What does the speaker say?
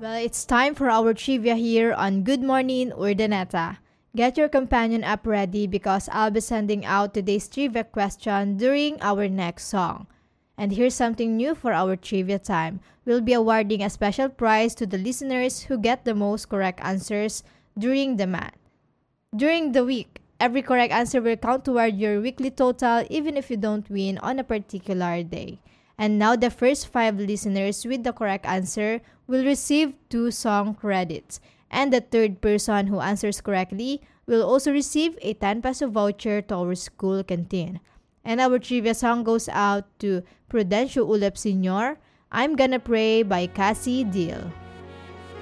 Well, it's time for our trivia here on Good Morning Urdaneta. Get your companion app ready because I'll be sending out today's trivia question during our next song. And here's something new for our trivia time. We'll be awarding a special prize to the listeners who get the most correct answers during the month. During the week, every correct answer will count toward your weekly total even if you don't win on a particular day. And now the first 5 listeners with the correct answer will receive 2 song credits. And the third person who answers correctly will also receive a 10 peso voucher to our school canteen. And our trivia song goes out to Prudencio Ulep Sr., I'm Gonna Pray by Cassie Deal.